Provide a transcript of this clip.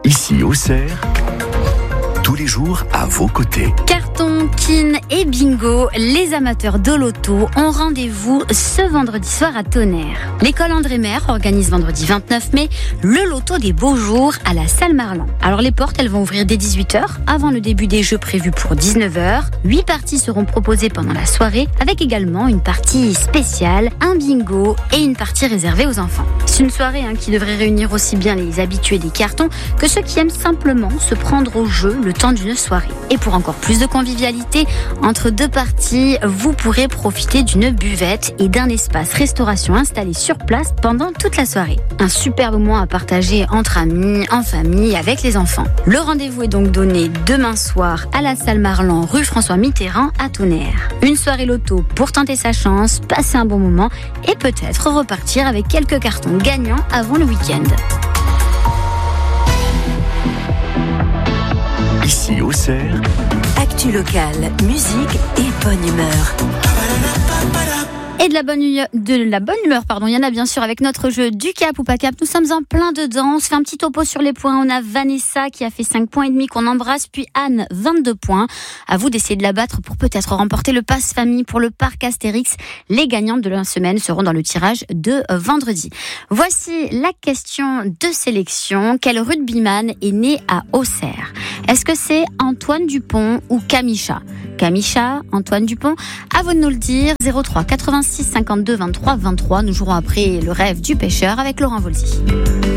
Ici Auxerre, tous les jours à vos côtés. Carton, kin et bingo, les amateurs de loto ont rendez-vous ce vendredi soir à Tonnerre. L'école André Maire organise vendredi 29 mai le loto des beaux jours à la salle Marlan. Alors les portes, elles vont ouvrir dès 18h avant le début des jeux prévus pour 19h. 8 parties seront proposées pendant la soirée avec également une partie spéciale, un bingo et une partie réservée aux enfants. C'est une soirée qui devrait réunir aussi bien les habitués des cartons que ceux qui aiment simplement se prendre au jeu le temps d'une soirée. Et pour encore plus de convivialité, entre deux parties, vous pourrez profiter d'une buvette et d'un espace restauration installé sur place pendant toute la soirée. Un superbe moment à partager entre amis, en famille, avec les enfants. Le rendez-vous est donc donné demain soir à la salle Marlan, rue François Mitterrand à Tonnerre. Une soirée loto pour tenter sa chance, passer un bon moment et peut-être repartir avec quelques cartons gagnants avant le week-end. Ici Auxerre, actu locale, musique et bonne humeur. Et de la bonne humeur, il y en a bien sûr avec notre jeu du cap ou pas cap. Nous sommes en plein dedans, on se fait un petit topo sur les points. On a Vanessa qui a fait 5 points et demi qu'on embrasse, puis Anne 22 points. À vous d'essayer de la battre pour peut-être remporter le pass famille pour le parc Astérix. Les gagnantes de la semaine seront dans le tirage de vendredi. Voici la question de sélection. Quel rugbyman est né à Auxerre? Est-ce que c'est Antoine Dupont ou Camicha? Camicha, Antoine Dupont, à vous de nous le dire. 03 86 52 23 23. Nous jouerons après le rêve du pêcheur avec Laurent Volzy.